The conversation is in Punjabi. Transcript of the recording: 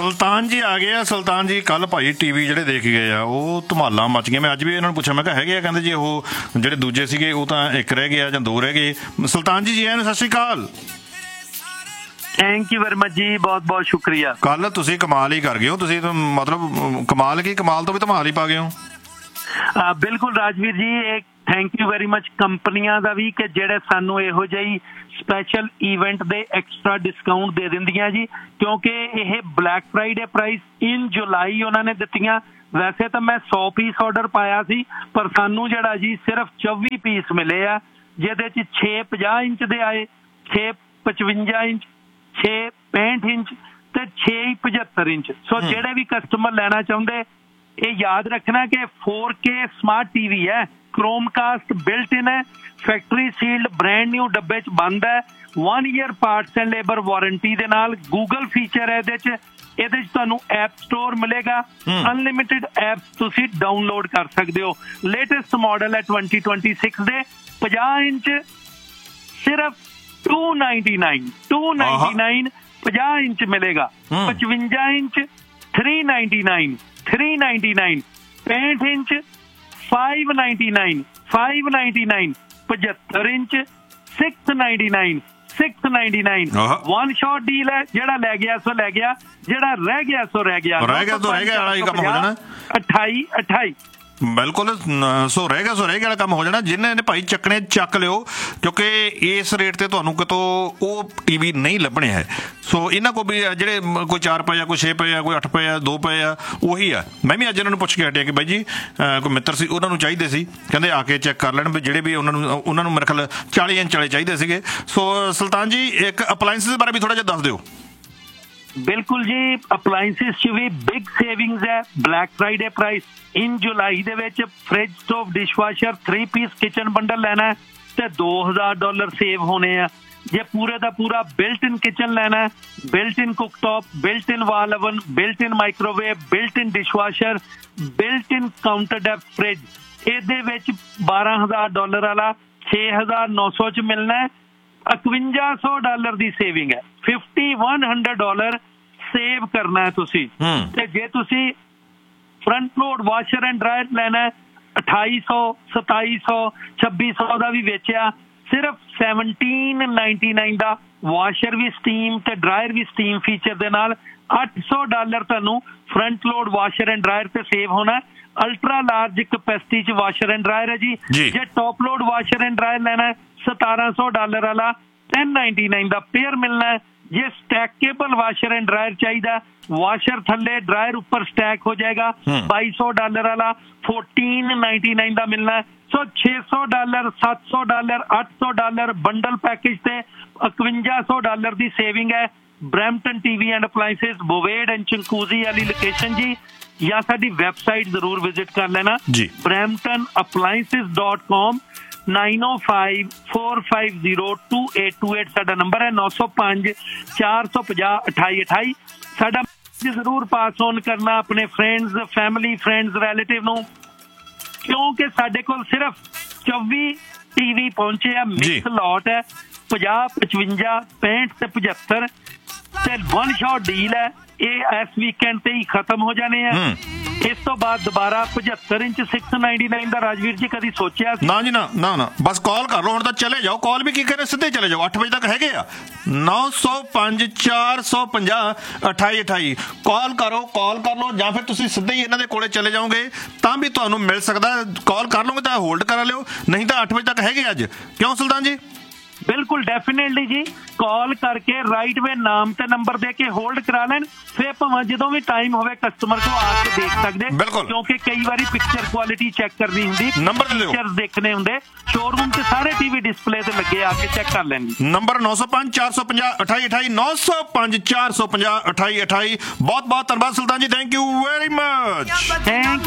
ਸੁਲਤਾਨ ਜੀ ਆ ਗਏ ਆ। ਸੁਲਤਾਨ ਜੀ ਕੱਲ ਭਾਈ ਟੀਵੀ ਜਿਹੜੇ ਦੇਖ ਗਏ ਆ ਉਹ ਧਮਾਲਾਂ ਮਚ ਗਈਆਂ। ਮੈਂ ਅੱਜ ਵੀ ਇਹਨਾਂ ਨੂੰ ਪੁੱਛਿਆ, ਮੈਂ ਕਿਹਾ ਹੈਗੇ ਆ? ਕਹਿੰਦੇ ਜੀ ਉਹ ਜਿਹੜੇ ਦੂਜੇ ਸੀਗੇ ਉਹ ਤਾਂ ਇੱਕ ਰਹਿ ਗਿਆ ਜਾਂ ਦੋ ਰਹਿ ਗਏ। ਸੁਲਤਾਨ ਜੀ ਆਇਆਂ ਨੂੰ ਸਤਿ ਸ਼੍ਰੀ ਅਕਾਲ। ਥੈਂਕ ਯੂ ਵੈਰੀ ਮਚ ਜੀ, ਬਹੁਤ ਬਹੁਤ ਸ਼ੁਕਰੀਆ। ਕੱਲ ਤੁਸੀਂ ਕਮਾਲ ਹੀ ਕਰ ਗਏ ਹੋ। ਤੁਸੀਂ ਤਾਂ ਮਤਲਬ ਕਮਾਲ ਕੀ, ਕਮਾਲ ਤੋਂ ਵੀ ਧਮਾਲ ਹੀ ਪਾ ਗਏ ਹੋ। ਬਿਲਕੁਲ ਰਾਜਵੀਰ ਜੀ, ਇਹ ਥੈਂਕ ਯੂ ਵੈਰੀ ਮਚ ਕੰਪਨੀਆਂ ਦਾ ਵੀ ਕਿ ਜਿਹੜੇ ਸਾਨੂੰ ਇਹੋ ਜਿਹੀ ਸਪੈਸ਼ਲ ਈਵੈਂਟ ਦੇ ਐਕਸਟਰਾ ਡਿਸਕਾਊਂਟ ਦੇ ਦਿੰਦੀਆਂ ਜੀ, ਕਿਉਂਕਿ ਇਹ ਬਲੈਕ ਫਰਾਈਡੇ ਪ੍ਰਾਈਸ ਇਨ ਜੁਲਾਈ ਉਹਨਾਂ ਨੇ ਦਿੱਤੀਆਂ। ਵੈਸੇ ਤਾਂ ਮੈਂ 100 ਪੀਸ ਆਰਡਰ ਪਾਇਆ ਸੀ, ਪਰ ਸਾਨੂੰ ਜਿਹੜਾ ਜੀ ਸਿਰਫ 24 ਪੀਸ ਮਿਲੇ ਆ, ਜਿਹਦੇ 'ਚ 6 50 ਇੰਚ ਦੇ ਆਏ, 6 55 ਇੰਚ, 6 65 ਇੰਚ ਤੇ 6 75 ਇੰਚ। ਸੋ ਜਿਹੜੇ ਵੀ ਕਸਟਮਰ ਲੈਣਾ ਚਾਹੁੰਦੇ, ਇਹ ਯਾਦ ਰੱਖਣਾ ਕਿ 4K ਸਮਾਰਟ ਟੀਵੀ ਹੈ, ਕ੍ਰੋਮਕਾਸਟ ਬਿਲਟ ਇਨ ਹੈ, ਫੈਕਟਰੀ ਸੀਲਡ ਬ੍ਰਾਂਡ ਨਿਊ ਡੱਬੇ 'ਚ ਬੰਦ ਹੈ, 1 year parts and labour warranty ਦੇ ਨਾਲ। ਗੂਗਲ ਫੀਚਰ ਹੈ ਇਹਦੇ 'ਚ ਤੁਹਾਨੂੰ ਐਪ ਸਟੋਰ ਮਿਲੇਗਾ, ਅਨਲਿਮਿਟਿਡ ਐਪਸ ਤੁਸੀਂ ਡਾਊਨਲੋਡ ਕਰ ਸਕਦੇ ਹੋ। ਲੇਟੈਸਟ ਮਾਡਲ ਹੈ 2026 ਦੇ 50 ਇੰਚ ਸਿਰਫ 299 50 ਇੰਚ ਮਿਲੇਗਾ। 55 inch 399 65 inch 599 75 inch 699 one shot deal ਹੈ। ਜਿਹੜਾ ਲੈ ਗਿਆ ਸੋ ਲੈ ਗਿਆ, ਜਿਹੜਾ ਰਹਿ ਗਿਆ ਸੋ ਰਹਿ ਗਿਆ। ਵਾਲਾ ਹੀ ਕੰਮ ਹੋ ਜਾਣਾ। 28 ਬਿਲਕੁਲ, ਸੋ ਰਹਿ ਗਿਆ ਵਾਲਾ ਕੰਮ ਹੋ ਜਾਣਾ। ਜਿਹਨੇ ਨੇ ਭਾਈ ਚੱਕਣੇ ਚੱਕ ਲਿਓ, ਕਿਉਂਕਿ ਇਸ ਰੇਟ ਤੇ ਤੁਹਾਨੂੰ ਕਿਤੋਂ ਉਹ ਟੀਵੀ ਨਹੀਂ ਲੱਭਣੇ ਹੈ। ਸੋ ਇਹਨਾਂ ਕੋਲ ਵੀ ਜਿਹੜੇ ਕੋਈ 4 ਪਏ ਆ, ਕੋਈ 6 ਪਏ ਆ, ਕੋਈ 8 ਪਏ ਆ, 2 ਪਏ ਆ, ਉਹੀ ਆ। ਮੈਂ ਵੀ ਅੱਜ ਇਹਨਾਂ ਨੂੰ ਪੁੱਛ ਕੇ ਹਟਿਆ ਕਿ ਬਾਈ ਜੀ ਕੋਈ ਮਿੱਤਰ ਸੀ, ਉਹਨਾਂ ਨੂੰ ਚਾਹੀਦੇ ਸੀ, ਕਹਿੰਦੇ ਆ ਕੇ ਚੈੱਕ ਕਰ ਲੈਣ ਵੀ ਜਿਹੜੇ ਵੀ ਉਹਨਾਂ ਨੂੰ ਮੇਰੇ ਖਿਆਲ 40 ਇੰਚ ਵਾਲੇ ਚਾਹੀਦੇ ਸੀਗੇ। ਸੋ ਸੁਲਤਾਨ ਜੀ ਇੱਕ ਅਪਲਾਇੰਸਿਸ ਬਾਰੇ ਵੀ ਥੋੜਾ ਜਿਹਾ ਦੱਸ ਦਿਓ। ਬਿਲਕੁਲ ਜੀ, ਅਪਲਾਇੰਸਿਸ 'ਚ ਵੀ ਬਿਗ ਸੇਵਿੰਗਸ ਹੈ। ਬਲੈਕ ਫਰਾਈਡੇ ਪ੍ਰਾਈਸ ਇਨ ਜੁਲਾਈ ਦੇ ਵਿੱਚ fridge, stove, dishwasher, 3 piece kitchen bundle ਲੈਣਾ ਹੈ ਤੇ $2000 ਸੇਵ ਹੋਣੇ ਆ। ਜੇ ਪੂਰੇ ਦਾ ਪੂਰਾ ਬਿਲਟ ਇਨ ਕਿਚਨ ਲੈਣਾ ਹੈ, ਬਿਲਟ ਇਨ ਕੁਕਟੌਪ, ਬਿਲਟ ਇਨ ਵਾਲ ਓਵਨ, ਬਿਲਟ ਇਨ ਮਾਈਕ੍ਰੋਵੇਵ, ਬਿਲਟ ਇਨ ਡਿਸ਼ਵਾਸ਼ਰ, ਬਿਲਟ ਇਨ ਕਾਊਂਟਰ ਡੈਪ ਫ੍ਰਿਜ, ਇਹਦੇ ਵਿੱਚ $12000 ਵਾਲਾ 6900 'ਚ ਮਿਲਣਾ ਹੈ। $5100 ਦੀ ਸੇਵਿੰਗ ਹੈ। $5100 ਸੇਵ ਕਰਨਾ ਹੈ ਤੁਸੀਂ। ਤੇ ਜੇ ਤੁਸੀਂ front load washer and dryer ਲੈਣਾ 2800 2700 2600 ਦਾ ਵੀ ਵੇਚਿਆ, ਸਿਰਫ $1799 ਦਾ ਵਾਸ਼ਰ ਵੀ ਸਟੀਮ ਤੇ ਡਰਾਇਰ ਵੀ ਸਟੀਮ ਫੀਚਰ ਦੇ ਨਾਲ। $800 ਤੁਹਾਨੂੰ front load washer and dryer ਤੇ ਸੇਵ ਹੋਣਾ। ਅਲਟਰਾ ਲਾਰਜ ਕਪੈਸਿਟੀ 'ਚ ਵਾਸ਼ਰ ਐਂਡ ਡਰਾਇਰ ਹੈ ਜੀ। ਜੇ top load washer and dryer ਲੈਣਾ $1700 ਵਾਲਾ 1099 ਦਾ ਪੇਅਰ ਮਿਲਣਾ ਹੈ। ਜੇ ਸਟੈਕੇਬਲ ਵਾਸ਼ਰ ਐਂਡ ਡਰਾਇਰ ਚਾਹੀਦਾ, ਵਾਸ਼ਰ ਥੱਲੇ ਡਰਾਇਰ ਉੱਪਰ ਸਟੈਕ ਹੋ ਜਾਏਗਾ, $2200 ਵਾਲਾ 1499 ਦਾ ਮਿਲਣਾ ਹੈ। ਸੋ $600 $700 $800 ਬੰਡਲ ਪੈਕੇਜ ਤੇ $5100 ਦੀ ਸੇਵਿੰਗ ਹੈ। Brampton TV and appliances, ਬੋਵੇਡ and ਚੰਕੂਜ਼ੀ ਵਾਲੀ ਲੋਕੇਸ਼ਨ ਜੀ, ਜਾਂ ਸਾਡੀ ਵੈਬਸਾਈਟ ਜ਼ਰੂਰ ਵਿਜ਼ਿਟ ਕਰ ਲੈਣਾ bramptonappliances.com। 9054502828 ਸਾਡਾ ਨੰਬਰ ਹੈ। 905 450 2828 ਸਾਡਾ ਜ਼ਰੂਰ ਪਾਸ ਔਨ ਕਰਨਾ ਆਪਣੇ ਫਰੈਂਡਸ, ਫੈਮਿਲੀ, ਫਰੈਂਡਸ, ਰਿਲੇਟਿਵ ਨੂੰ, ਕਿਉਂਕਿ ਸਾਡੇ ਕੋਲ ਸਿਰਫ 24 ਟੀਵੀ ਪਹੁੰਚੇ ਆ। ਮਿਕਸ ਲੋਟ ਹੈ 50 55 65 ਤੇ 75 ਤੇ ਵਨ ਸ਼ਾਟ ਡੀਲ ਹੈ। ਇਹ ਇਸ ਵੀਕਐਂਡ ਤੇ ਹੀ ਖਤਮ ਹੋ ਜਾਣੇ ਆ। ਇਸ ਤੋਂ ਬਾਅਦ ਦੁਬਾਰਾ 75 ਇੰਚ 699 ਦਾ। ਰਾਜਵੀਰ ਜੀ ਕਦੀ ਸੋਚਿਆ ਸੀ? ਨਾ ਜੀ ਨਾ, ਬਸ ਕਾਲ ਕਰ ਲਓ ਹੁਣ ਤਾਂ। ਚਲੇ ਜਾਓ, ਕਾਲ ਵੀ ਕੀ ਕਰੇ, ਸਿੱਧੇ ਚਲੇ ਜਾਓ। 8 ਵਜੇ ਤੱਕ ਹੈਗੇ ਆ। 905 450 2828 ਕਾਲ ਕਰ ਲਓ, ਜਾਂ ਫਿਰ ਤੁਸੀਂ ਸਿੱਧੇ ਹੀ ਇਹਨਾਂ ਦੇ ਕੋਲੇ ਚਲੇ ਜਾਓਗੇ ਤਾਂ ਵੀ ਤੁਹਾਨੂੰ ਮਿਲ ਸਕਦਾ। ਕਾਲ ਕਰ ਲਓਗੇ ਤਾਂ ਹੋਲਡ ਕਰਾ ਲਿਓ, ਨਹੀਂ ਤਾਂ 8 ਵਜੇ ਤੱਕ ਹੈਗੇ ਅੱਜ। ਕਿਉਂ ਸੁਲਤਾਨ ਜੀ? ਬਿਲਕੁਲ ਡੈਫੀਨੇਟਲੀ ਜੀ, ਕਾਲ ਕਰਕੇ ਰਾਈਟ ਵੇ ਨਾਮ ਤੇ ਨੰਬਰ ਦੇ ਕੇ ਹੋਲਡ ਕਰਾ ਲੈਣ। ਫਿਰ ਭਾਵੇਂ ਜਦੋਂ ਵੀ ਟਾਈਮ ਹੋਵੇ ਕਸਟਮਰ ਕੋ ਆ ਕੇ ਦੇਖ ਸਕਦੇ, ਕਿਉਂਕਿ ਕਈ ਵਾਰੀ ਪਿਕਚਰ ਕੁਆਲਿਟੀ ਚੈੱਕ ਕਰਨੀ ਹੁੰਦੀ, ਪਿਕਚਰ ਦੇਖਣੇ ਹੁੰਦੇ। ਸ਼ੋਰੂਮ ਤੇ ਸਾਰੇ ਟੀਵੀ ਡਿਸਪਲੇ ਤੇ ਲੱਗੇ, ਆ ਕੇ ਚੈੱਕ ਕਰ ਲੈਣਗੇ। ਨੰਬਰ 905 450 2828 905 450 2828। ਬਹੁਤ ਬਹੁਤ ਧੰਨਵਾਦ ਸੁਲਤਾਨ ਜੀ, ਥੈਂਕ ਯੂ ਵੈਰੀ ਮਚ।